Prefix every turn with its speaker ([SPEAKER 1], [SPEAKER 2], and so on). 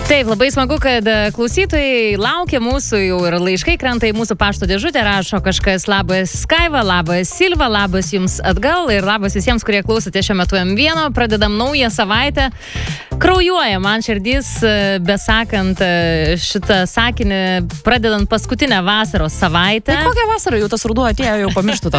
[SPEAKER 1] Taip, labai smagu, kad klausytojai laukia mūsų, jau ir laiškai krenta į mūsų pašto dėžutę, rašo kažkas labas Skaiva, labas Silva, labas jums atgal ir labas visiems, kurie klausote šiuo metu M1, pradedam naują savaitę. Kraujuoja man širdys, besakant šitą sakinį, pradedant paskutinę vasaros savaitę.
[SPEAKER 2] Tai kokią vasarą jau tas ruduo atėjo, jau pamirštų tą